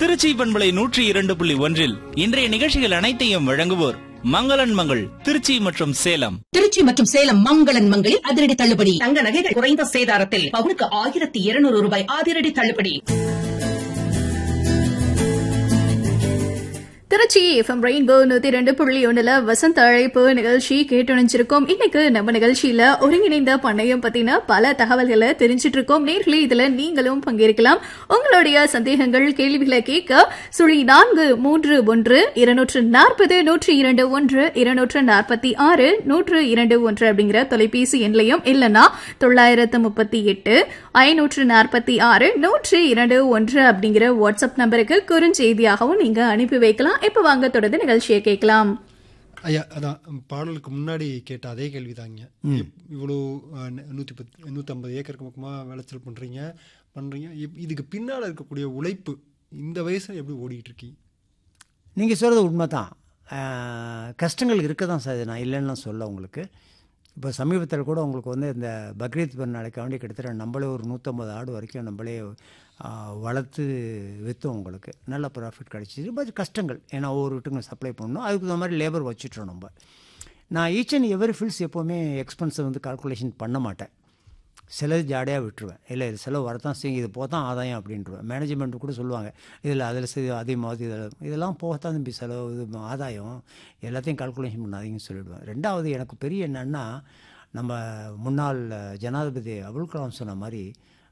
திருச்சி பண்பலை 102.1 இன்றைய நிகழ்ச்சிகள் அனைத்தையும் வழங்குவோர் மங்களன் மங்கள் திருச்சி மற்றும் சேலம். திருச்சி மற்றும் சேலம் மங்களன் மங்களில் அதிரடி தள்ளுபடி. தங்க நகைகள் குறைந்த சேதாரத்தில் பவுனுக்கு 1200 ரூபாய் அதிரடி தள்ளுபடி. திருச்சி FM ரெயின்போ 102.1 வசந்த அழைப்பு நிகழ்ச்சி கேட்டுணிச்சிருக்கோம். இன்னைக்கு நம்ம நிகழ்ச்சியில ஒருங்கிணைந்த பண்ணையம் பத்தின பல தகவல்களை தெரிஞ்சிட்டு இருக்கோம். நேர்களே இதுல நீங்களும் பங்கேற்கலாம். உங்களுடைய சந்தேகங்கள் கேள்விகளை கேட்க 04340221 அப்படிங்கிற தொலைபேசி எண்லையும் இல்லனா 938-546-102 அப்படிங்கிற வாட்ஸ்அப் நம்பருக்கு குறுஞ்செய்தியாகவும் நீங்க அனுப்பி வைக்கலாம். இப்ப வாங்க தொடர்ந்து நிகழ்ச்சியை கேட்கலாம். ஐயா, அதான் பாடலுக்கு முன்னாடி கேட்ட அதே கேள்விதாங்க. இவ்வளோ 150 ஏக்கருக்கு பக்கமாக விளைச்சல் பண்ணுறீங்க. இதுக்கு பின்னால் இருக்கக்கூடிய உழைப்பு இந்த வயசில் எப்படி ஓடிக்கிட்டு இருக்கீங்க? நீங்கள் சொல்கிறது உண்மை தான். கஷ்டங்கள் இருக்க தான் சார், நான் இல்லைன்னு சொல்ல உங்களுக்கு. இப்போ சமீபத்தில் கூட உங்களுக்கு வந்து இந்த பக்ரீத் நாளைக்கு வேண்டி கிட்டத்தட்ட நம்மளே ஒரு 150 ஆடு வரைக்கும் நம்மளே வளர்த்து விற்றோம். உங்களுக்கு நல்ல ப்ராஃபிட் கிடச்சிது. பட் கஷ்டங்கள், ஏன்னா ஒவ்வொரு வீட்டுங்க சப்ளை பண்ணணும், அதுக்கு இந்த மாதிரி லேபர் வச்சுட்டோம் நம்ம. நான் ஈச் அண்ட் எவரி ஃபீல்ட்ஸ் எப்போவுமே எக்ஸ்பென்ஸை வந்து கால்குலேஷன் பண்ண மாட்டேன். சிலது ஜாடியாக விட்டுருவேன். இல்லை இது செலவு வரத்தான் செய்யும், இது போதான் ஆதாயம் அப்படின்ட்டுருவேன். மேனேஜ்மெண்ட்டு கூட சொல்லுவாங்க, இதில் அதில் அதிகமாகுது, இதெல்லாம் போகத்தான் தம்பி செலவு, இது ஆதாயம், எல்லாத்தையும் கால்குலேஷன் பண்ணாதீங்கன்னு சொல்லிவிடுவேன். ரெண்டாவது எனக்கு பெரிய என்னன்னா, நம்ம முன்னாள் ஜனாதிபதி அபுல் கலாம் சொன்ன மாதிரி